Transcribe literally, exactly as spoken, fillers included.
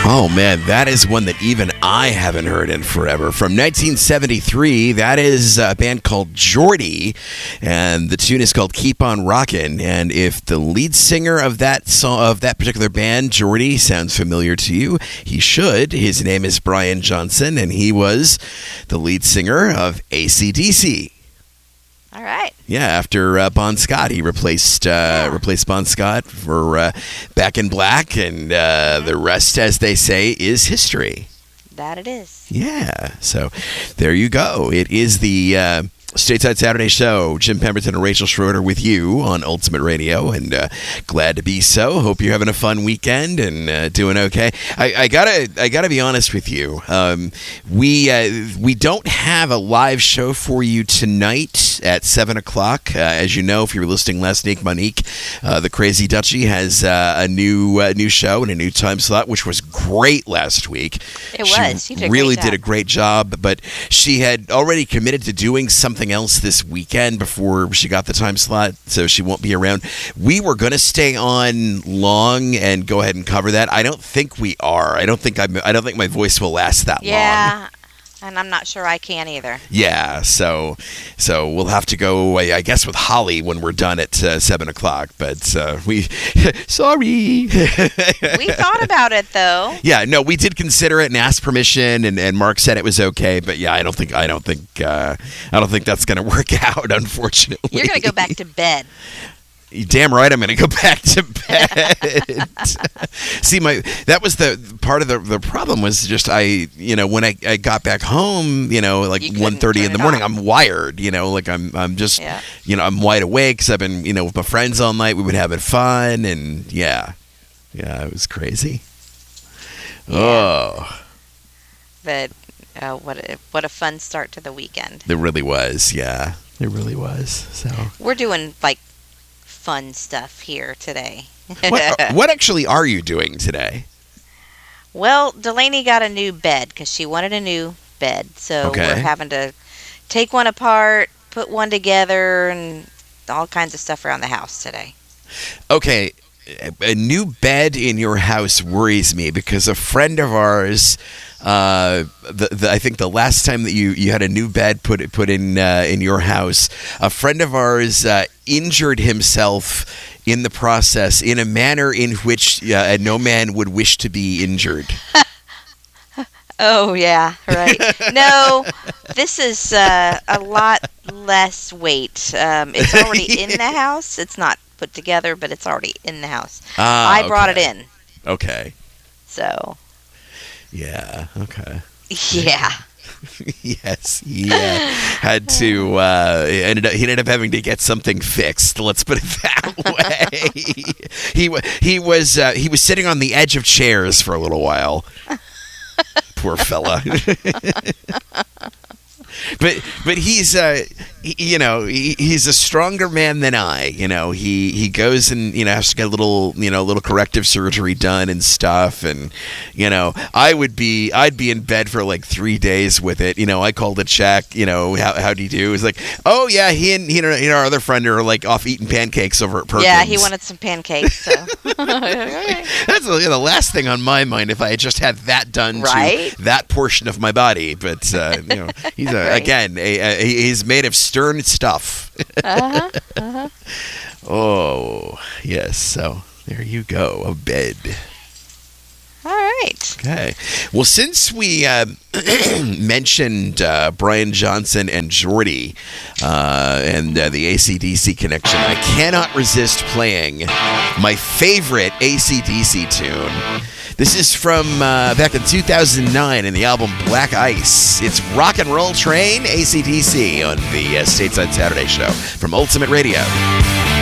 Oh, man, that is one that even I haven't heard in forever. From nineteen seventy-three, that is a band called Geordie, and the tune is called Keep On Rockin'. And if the lead singer of that song, of that particular band, Geordie, sounds familiar to you, he should. His name is Brian Johnson, and he was the lead singer of A C D C. All right. Yeah, after uh, Bon Scott, he replaced uh, yeah. replaced Bon Scott for uh, Back in Black, and uh, the rest, as they say, is history. That it is. Yeah, so there you go. It is the uh, Stateside Saturday Show. Jim Pemberton and Rachel Schroeder with you on Ultimate Radio, and uh, glad to be so. Hope you're having a fun weekend and uh, doing okay. I, I gotta, I gotta be honest with you. Um, we uh, we don't have a live show for you tonight at seven o'clock. Uh, as you know, if you were listening last week, Monique, uh, the Crazy Dutchie, has uh, a new uh, new show and a new time slot, which was great last week. It she was. She did really a did a great job, but she had already committed to doing something else this weekend before she got the time slot, so she won't be around. We were going to stay on long and go ahead and cover that. I don't think we are. I don't think I'm, I don't think my voice will last that yeah, long. Yeah. And I'm not sure I can either. Yeah, so so we'll have to go, I, I guess, with Holly when we're done at uh, seven o'clock. But uh, we, sorry. We thought about it, though. Yeah, no, we did consider it and asked permission, and, and Mark said it was okay. But yeah, I don't think I don't think uh, I don't think that's going to work out, unfortunately. You're going to go back to bed. Damn right, I'm going to go back to bed. See, my that was the part of the the problem was just I, you know, when I, I got back home, you know, like one thirty in the morning, on. I'm wired, you know, like I'm I'm just, yeah. you know, I'm wide awake because I've been, you know, with my friends all night. We've been having fun, and yeah, yeah, it was crazy. Yeah. Oh, but uh, what a, what a fun start to the weekend. It really was, yeah, it really was. So we're doing like fun stuff here today. what, what actually are you doing today? Well, Delaney got a new bed because she wanted a new bed. So okay. We're having to take one apart, put one together, and all kinds of stuff around the house today. Okay. A new bed in your house worries me because a friend of ours, uh, the, the, I think the last time that you, you had a new bed put put in uh, in your house, a friend of ours uh, injured himself in the process in a manner in which uh, no man would wish to be injured. Oh, yeah, right. No, this is uh, a lot less weight. Um, it's already in the house. It's not put together, but it's already in the house. Ah, I brought okay. it in. Okay. So. Yeah, okay. Yeah. Yes, he uh, had to. Uh, ended up, he ended up having to get something fixed. Let's put it that way. he he was uh, he was sitting on the edge of chairs for a little while. Poor fella. But but he's uh he, you know he, he's a stronger man than I. You know he, he goes and you know has to get a little you know a little corrective surgery done and stuff, and you know I would be I'd be in bed for like three days with it. You know I called to check. You know how how do you do? He's like, oh yeah, he and he and our other friend are like off eating pancakes over at Perkins. Yeah, he wanted some pancakes. So. That's the, the last thing on my mind if I had just had that done right? to that portion of my body. But uh, you know he's a Right. Again, a, a, he's made of stern stuff. uh-huh, uh-huh. Oh, yes. So there you go, a bed. All right. Okay. Well, since we uh, mentioned uh, Brian Johnson and Geordie uh, and uh, the A C D C connection, I cannot resist playing my favorite A C D C tune. This is from uh, back in two thousand nine in the album Black Ice. It's Rock and Roll Train, A C D C, on the uh, Stateside Saturday Show from Ultimate Radio.